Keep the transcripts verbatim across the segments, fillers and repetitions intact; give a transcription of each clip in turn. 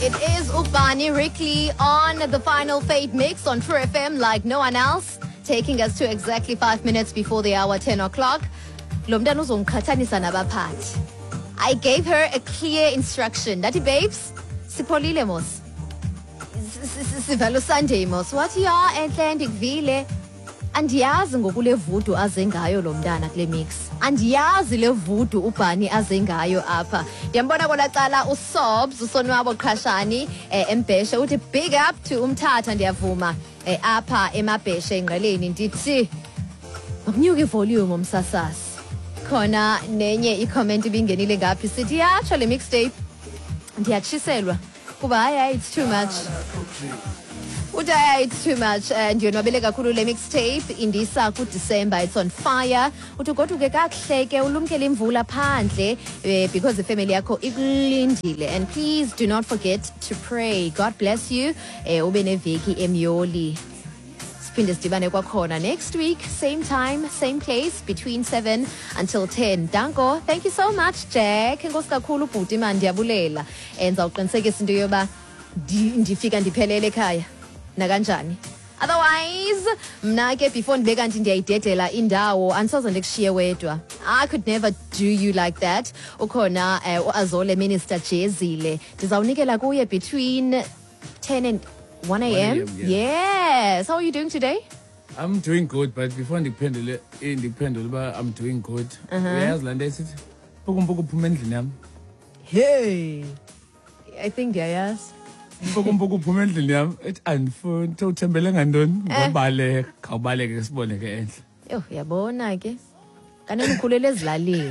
It is Ubani Rickley on the Final Fade Mix on True F M like no one else, taking us to exactly five minutes before the hour ten o'clock. Lomdana uzongqhathanisa nabaphathi. I gave her a clear instruction. Dathi babes, sipholile mos. Sivalo Sunday mos. Wathi ya enhle ndikuvile. Andiyazi ngokule vudu aze ngayo lo mntana kule mix. Andiyazi le vudu ubani aze ngayo apha. Ndiyambona kona cala uSobs usonwabo Qhashani eh, embheshe uthi big up to umthatha ndiyavuma eh, apha emabheshe engqeleni ndithi akunyuke volume umsasasi. Khona nenye i-comment ibingenile ngaphi sithi yatsho le mixtape ndiyatshiselwa kuba hayi it's too much. Uday, it's too much. And you know, kakhulu le mixtape indisa ku December. It's on fire. Uthi goduke kakuhle ke ulumkele imvula phandle because the family yakho ikulindile. And please do not forget to pray. God bless you. Eh ube neveki emyoli. Siphinde sidibane kwakhona next week, same time, same place, between seven until ten. Danko, thank you so much, Jack. Enkosi kakhulu bhuti man, ndiyabulela. Enza uqinisekisa into yoba ndifika ndiphelele ekhaya. Nakanjani. Otherwise, mna ke before ndibe kanti ndiyayidedela indawo andisoze ndikushiye wedwa. I could never do you like that. Ukhona uh, uAzole Minister Jezile. Ndizawunikela kuye between ten and one a m Yeah. Yes. How are you doing today? I'm doing good, but before ndiphendule independent uba I'm doing good. Uyazi laa nto esithi mpukumpuku uphuma endlini yam. Hey. I think ndiyayazi. Mpukumpuku uphuma endlini yam ethi andifuni uthembele ngantoni ngobaleka khawubaleke sibone ke enhle. Yho yabona ke. Kanene ukhulele ezilalini.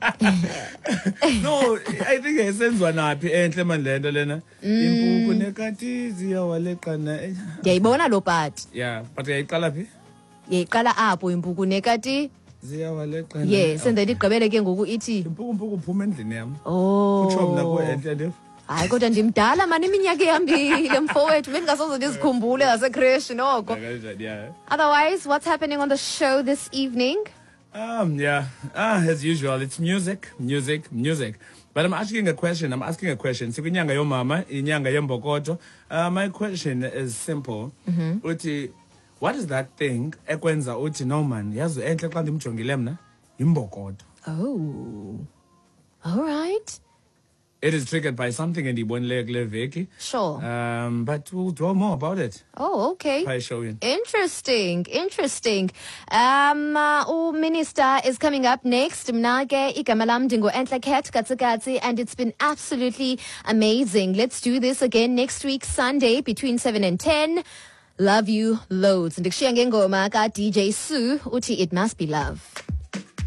No, I think esenziwa naphi enhle manje lento lena. Impuku nekati ziyawaleqana. Ngiyayibona lo part. Yeah, but yayiqala phi? Yayiqala apho impuku nekati ziyawaleqana. Yes, and then igqibele ke ngoku ithi impukumpuku uphuma endlini yam. Oh. Utsho mna ku enhle nto. Hayi kodwa ndimdala mani iminyaka ihambile mfowethu bendingasoze ndizikhumbule ngasecreche noko. Otherwise, what's happening on the show this evening? Um, yeah, ah, as usual, it's music, music, music. But I'm asking a question, I'm asking a question. Sikunyanga yo mama, inyanga yembokoto. Uh, my question is simple. Mm-hmm. Uti, what is that thing, ekwenza uti no man, yazu enhle xa ndimjongile mna, imbokoto. Oh, all right. It is triggered by something in the Veki. Sure. Um, but we'll draw more about it. Oh, okay. I'll show you. Interesting, interesting. Um, uh, oh, Minister is coming up next. Mnage igamalam dingo entlaket katsakatsi, and it's been absolutely amazing. Let's do this again next week, Sunday, between seven and ten. Love you loads. Ndikushia ngengoma ka D J Sue, uti it must be love.